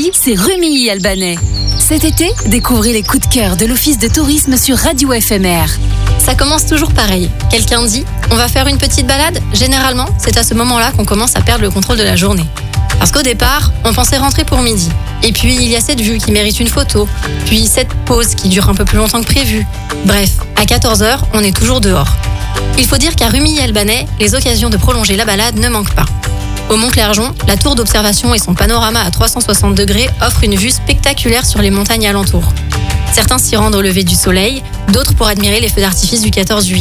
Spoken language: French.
Ici, c'est Rumilly-Albanais. Cet été, découvrez les coups de cœur de l'Office de tourisme sur Radio FMR. Ça commence toujours pareil. Quelqu'un dit « on va faire une petite balade ». Généralement, c'est à ce moment-là qu'on commence à perdre le contrôle de la journée. Parce qu'au départ, on pensait rentrer pour midi. Et puis, il y a cette vue qui mérite une photo. Puis, cette pause qui dure un peu plus longtemps que prévu. Bref, à 14h, on est toujours dehors. Il faut dire qu'à Rumilly-Albanais, les occasions de prolonger la balade ne manquent pas. Au Mont-Clergeon, la tour d'observation et son panorama à 360 degrés offrent une vue spectaculaire sur les montagnes alentours. Certains s'y rendent au lever du soleil, d'autres pour admirer les feux d'artifice du 14 juillet.